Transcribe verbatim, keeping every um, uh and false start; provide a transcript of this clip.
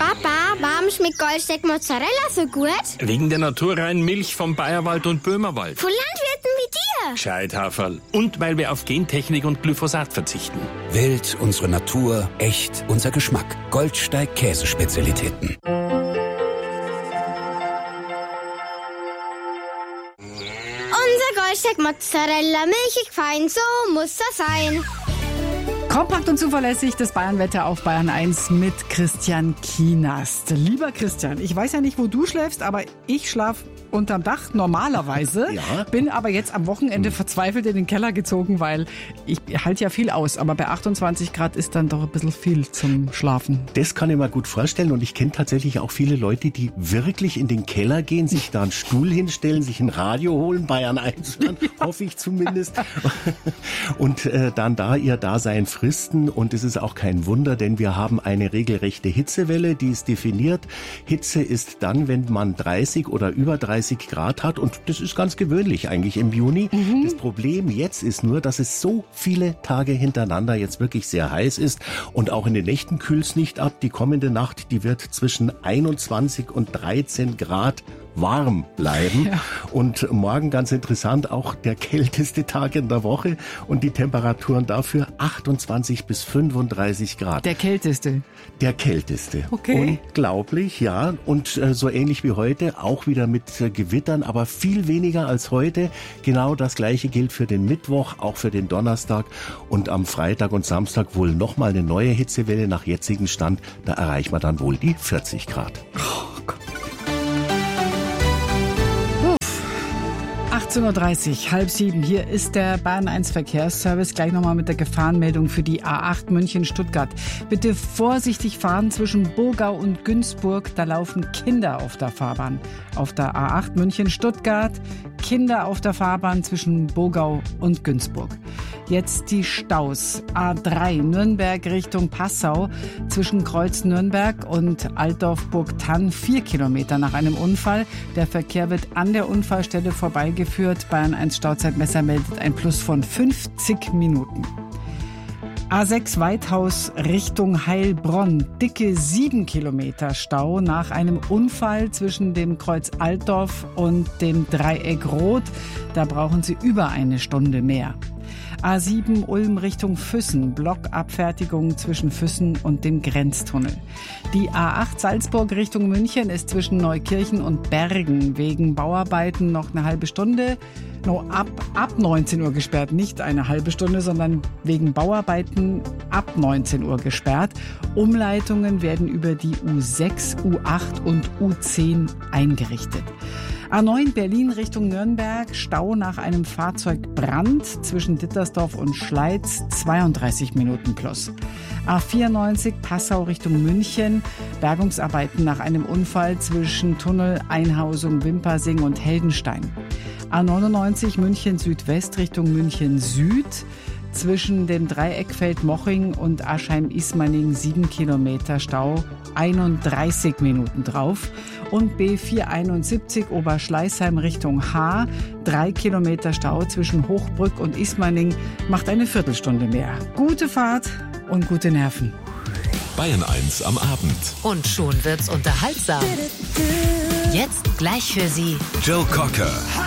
Papa, warum schmeckt Goldsteak Mozzarella so gut? Wegen der naturreinen Milch vom Bayerwald und Böhmerwald. Von Landwirten wie dir. Gescheit, Haferl. Und weil wir auf Gentechnik und Glyphosat verzichten. Wild, unsere Natur, echt, unser Geschmack. Goldsteig Käsespezialitäten. Unser Goldsteak Mozzarella, milchig fein, so muss das sein. Kompakt und zuverlässig das Bayernwetter auf Bayern eins mit Christian Kienast. Lieber Christian, ich weiß ja nicht, wo du schläfst, aber ich schlafe unterm Dach normalerweise. Ja. Bin aber jetzt am Wochenende verzweifelt in den Keller gezogen, weil ich halte ja viel aus. Aber bei achtundzwanzig Grad ist dann doch ein bisschen viel zum Schlafen. Das kann ich mir gut vorstellen. Und ich kenne tatsächlich auch viele Leute, die wirklich in den Keller gehen, sich da einen Stuhl hinstellen, sich ein Radio holen, Bayern eins hören, ja. Hoffe ich zumindest. Und äh, dann da ihr Dasein fristen. Und es ist auch kein Wunder, denn wir haben eine regelrechte Hitzewelle, die ist definiert. Hitze ist dann, wenn man dreißig oder über dreißig Grad hat, und das ist ganz gewöhnlich eigentlich im Juni. Mhm. Das Problem jetzt ist nur, dass es so viele Tage hintereinander jetzt wirklich sehr heiß ist, und auch in den Nächten kühlt es nicht ab. Die kommende Nacht, die wird zwischen einundzwanzig und dreizehn Grad warm bleiben. Ja. Und morgen, ganz interessant, auch der kälteste Tag in der Woche, und die Temperaturen dafür achtundzwanzig bis fünfunddreißig Grad. Der kälteste? Der kälteste. Okay. Unglaublich, ja. Und äh, so ähnlich wie heute, auch wieder mit äh, Gewittern, aber viel weniger als heute. Genau das Gleiche gilt für den Mittwoch, auch für den Donnerstag, und am Freitag und Samstag wohl nochmal eine neue Hitzewelle nach jetzigem Stand. Da erreichen wir dann wohl die vierzig Grad. Oh Gott. achtzehn Uhr dreißig, halb sieben. Hier ist der Bayern eins Verkehrsservice. Gleich nochmal mit der Gefahrenmeldung für die A acht München-Stuttgart. Bitte vorsichtig fahren zwischen Burgau und Günzburg. Da laufen Kinder auf der Fahrbahn. Auf der A acht München-Stuttgart. Kinder auf der Fahrbahn zwischen Burgau und Günzburg. Jetzt die Staus. A drei Nürnberg Richtung Passau. Zwischen Kreuz Nürnberg und Altdorf-Burgthann. Vier Kilometer nach einem Unfall. Der Verkehr wird an der Unfallstelle vorbeigeführt. Bayern eins Stauzeitmesser meldet ein Plus von fünfzig Minuten. A sechs Weithaus Richtung Heilbronn. Dicke sieben Kilometer Stau nach einem Unfall zwischen dem Kreuz Altdorf und dem Dreieck Rot. Da brauchen Sie über eine Stunde mehr. A sieben Ulm Richtung Füssen, Blockabfertigung zwischen Füssen und dem Grenztunnel. Die A acht Salzburg Richtung München ist zwischen Neukirchen und Bergen wegen Bauarbeiten noch eine halbe Stunde, no, ab, ab neunzehn Uhr gesperrt. Nicht eine halbe Stunde, sondern wegen Bauarbeiten ab neunzehn Uhr gesperrt. Umleitungen werden über die U sechs, U acht und U zehn eingerichtet. A neun Berlin Richtung Nürnberg, Stau nach einem Fahrzeugbrand zwischen Dittersdorf und Schleiz, zweiunddreißig Minuten plus. A vierundneunzig Passau Richtung München, Bergungsarbeiten nach einem Unfall zwischen Tunnel, Einhausung, Wimpersing und Heldenstein. A neunundneunzig München Südwest Richtung München Süd, zwischen dem Dreieckfeld Moching und Aschheim-Ismaning sieben Kilometer Stau, einunddreißig Minuten drauf. Und B vierhunderteinundsiebzig Oberschleißheim Richtung Haar, drei Kilometer Stau zwischen Hochbrück und Ismaning, macht eine Viertelstunde mehr. Gute Fahrt und gute Nerven. Bayern eins am Abend. Und schon wird's unterhaltsam. Jetzt gleich für Sie Joe Cocker.